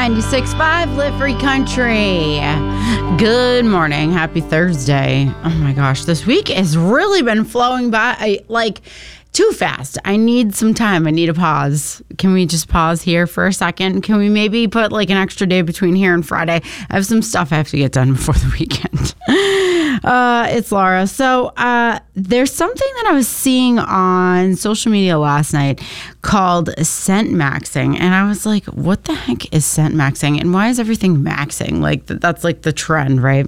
96.5 Live Free Country. Good morning. Happy Thursday. Oh my gosh, this week has really been flowing by too fast. I need some time. I need a pause. Can we just pause here for a second? Can we maybe put an extra day between here and Friday? I have some stuff I have to get done before the weekend. It's Laura. So there's something that I was seeing on social media last night called scent maxing. And I was like, what the heck is scent maxing? And why is everything maxing? That's the trend, right?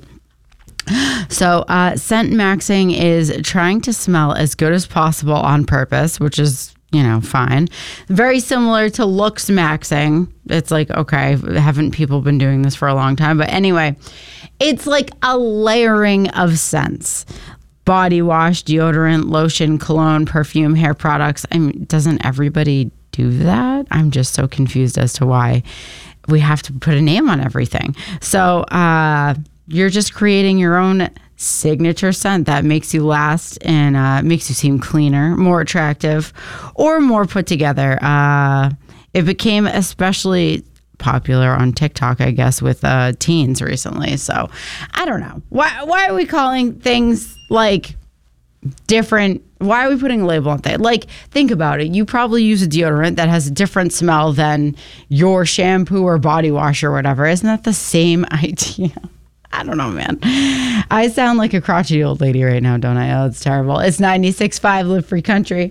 So scent maxing is trying to smell as good as possible on purpose, which is, fine. Very similar to looks maxing. It's okay, haven't people been doing this for a long time? But anyway, it's like a layering of scents. Body wash, deodorant, lotion, cologne, perfume, hair products. I mean, doesn't everybody do that? I'm just so confused as to why we have to put a name on everything. So, you're just creating your own signature scent that makes you last and makes you seem cleaner, more attractive, or more put together. It became especially popular on TikTok, I guess, with teens recently. So I don't know. Why are we calling things different? Why are we putting a label on things? Think about it. You probably use a deodorant that has a different smell than your shampoo or body wash or whatever. Isn't that the same idea? I don't know, man. I sound like a crotchety old lady right now, don't I? Oh, it's terrible. It's 96.5 Live Free Country.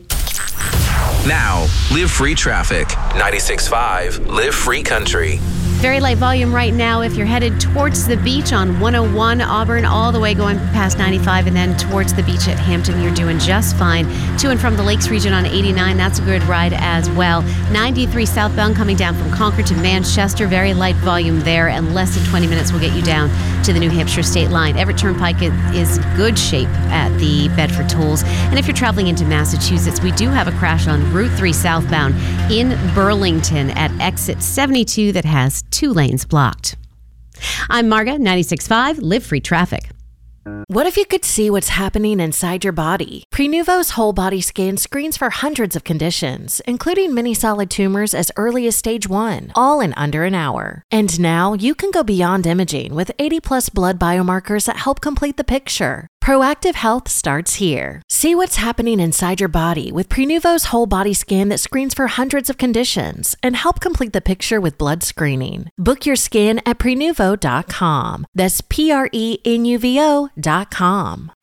Now, Live Free Traffic. 96.5 Live Free Country. Very light volume right now if you're headed towards the beach on 101 Auburn, all the way going past 95 and then towards the beach at Hampton. You're doing just fine. To and from the Lakes region on 89, that's a good ride as well. 93 southbound coming down from Concord to Manchester. Very light volume there, and less than 20 minutes will get you down to the New Hampshire state line. Everett Turnpike is good shape at the Bedford tolls. And if you're traveling into Massachusetts, we do have a crash on Route 3 southbound in Burlington at exit 72 that has 2 lanes blocked. I'm Marga, 96.5 Live Free Traffic. What if you could see what's happening inside your body? Prenuvo's whole body scan screens for hundreds of conditions, including many solid tumors as early as stage 1, all in under an hour. And now you can go beyond imaging with 80+ blood biomarkers that help complete the picture. Proactive health starts here. See what's happening inside your body with Prenuvo's whole body scan that screens for hundreds of conditions and help complete the picture with blood screening. Book your scan at Prenuvo.com. That's Prenuvo.com.